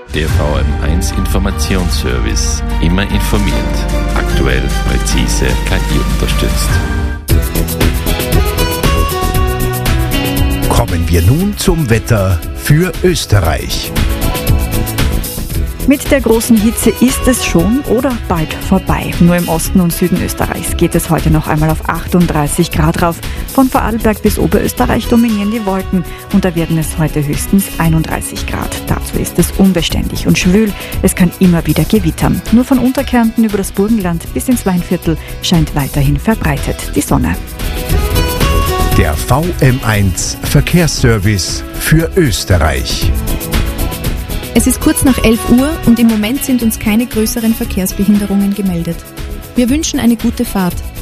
Der VM1 Informationsservice. Immer informiert. Aktuell, präzise, KI unterstützt. Kommen wir nun zum Wetter für Österreich. Mit der großen Hitze ist es schon oder bald vorbei. Nur im Osten und Süden Österreichs geht es heute noch einmal auf 38 Grad rauf. Von Vorarlberg bis Oberösterreich dominieren die Wolken und da werden es heute höchstens 31 Grad. Dazu ist es unbeständig und schwül. Es kann immer wieder gewittern. Nur von Unterkärnten über das Burgenland bis ins Weinviertel scheint weiterhin verbreitet die Sonne. Der VM1 Verkehrsservice für Österreich. Es ist kurz nach 11 Uhr und im Moment sind uns keine größeren Verkehrsbehinderungen gemeldet. Wir wünschen eine gute Fahrt.